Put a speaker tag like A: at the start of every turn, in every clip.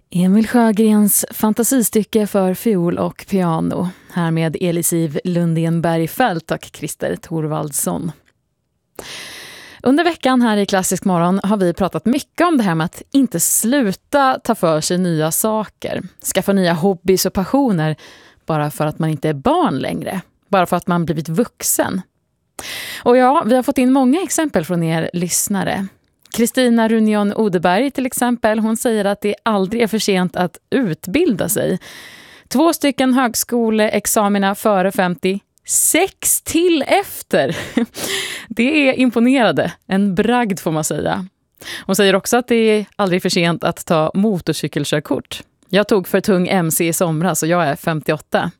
A: Emil Sjögrens fantasistycke för fiol och piano. Här med Elisiv Lundén Bergfeldt och Christer Thorvaldsson. Under veckan här i Klassisk morgon har vi pratat mycket om det här med att inte sluta ta för sig nya saker. Skaffa nya hobbys och passioner bara för att man inte är barn längre. Bara för att man blivit vuxen. Och ja, vi har fått in många exempel från er lyssnare. Kristina Runion Odeberg till exempel, hon säger att det aldrig är för sent att utbilda sig. 2 högskoleexamina före 50, 6 till efter. Det är imponerande, en bragd får man säga. Hon säger också att det är aldrig för sent att ta motorcykelkörkort. Jag tog för tung MC i somras och jag är 58.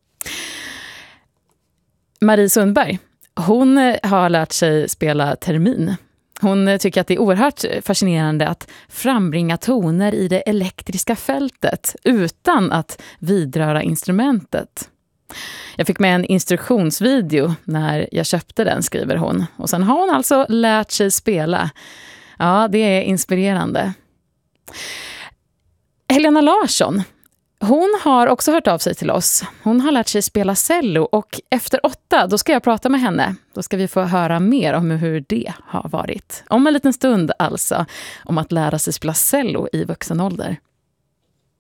A: Marie Sundberg, hon har lärt sig spela termin. Hon tycker att det är oerhört fascinerande att frambringa toner i det elektriska fältet utan att vidröra instrumentet. Jag fick med en instruktionsvideo när jag köpte den, skriver hon. Och sen har hon alltså lärt sig spela. Ja, det är inspirerande. Helena Larsson, hon har också hört av sig till oss. Hon har lärt sig spela cello och efter 8 då ska jag prata med henne. Då ska vi få höra mer om hur det har varit. Om en liten stund alltså, om att lära sig spela cello i vuxen ålder.